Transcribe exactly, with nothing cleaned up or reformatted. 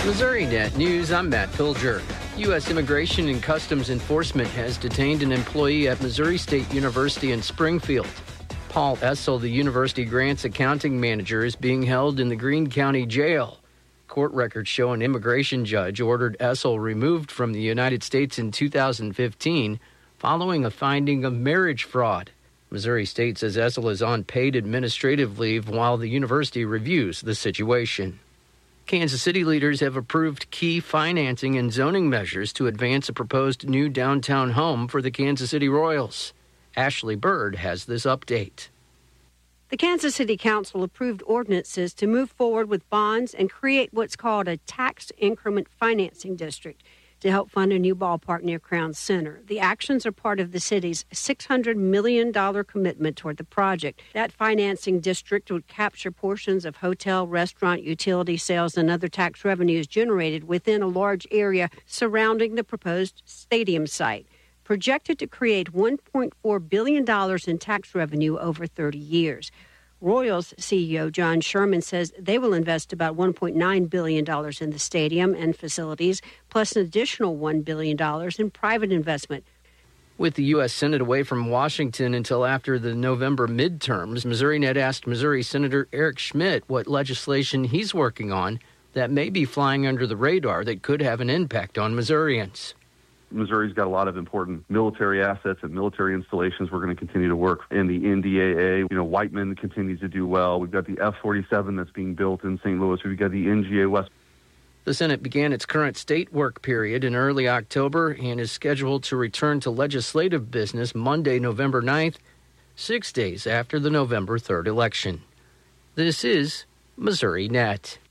Missouri Net News, I'm Matt Pilger. U S Immigration and Customs Enforcement has detained an employee at Missouri State University in Springfield. Paul Essel, the university grants accounting manager, is being held in the Greene County Jail. Court records show an immigration judge ordered Essel removed from the United States in two thousand fifteen following a finding of marriage fraud. Missouri State says Essel is on paid administrative leave while the university reviews the situation. Kansas City leaders have approved key financing and zoning measures to advance a proposed new downtown home for the Kansas City Royals. Ashley Bird has this update. The Kansas City Council approved ordinances to move forward with bonds and create what's called a tax increment financing district to help fund a new ballpark near Crown Center. The actions are part of the city's six hundred million dollars commitment toward the project. That financing district would capture portions of hotel, restaurant, utility sales, and other tax revenues generated within a large area surrounding the proposed stadium site, projected to create one point four billion dollars in tax revenue over thirty years. Royals C E O John Sherman says they will invest about one point nine billion dollars in the stadium and facilities, plus an additional one billion dollars in private investment. With the U S. Senate away from Washington until after the November midterms, Missouri Net asked Missouri Senator Eric Schmitt what legislation he's working on that may be flying under the radar that could have an impact on Missourians. Missouri's got a lot of important military assets and military installations. We're going to continue to work in the N D A A. You know, Whiteman continues to do well. We've got the F forty-seven that's being built in Saint Louis. We've got the N G A West. The Senate began its current state work period in early October and is scheduled to return to legislative business Monday, November ninth, six days after the November third election. This is Missouri Net.